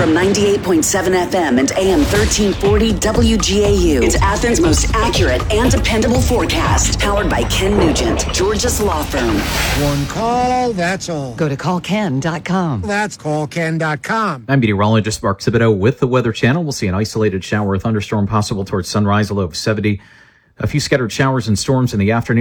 From 98.7 FM and AM 1340 WGAU. It's Athens' most accurate and dependable forecast. Powered by Ken Nugent, Georgia's law firm. One call, that's all. Go to callken.com. That's callken.com. I'm meteorologist Mark Thibodeau with the Weather Channel. We'll see an isolated shower or thunderstorm possible towards sunrise, a low of 70. A few scattered showers and storms in the afternoon.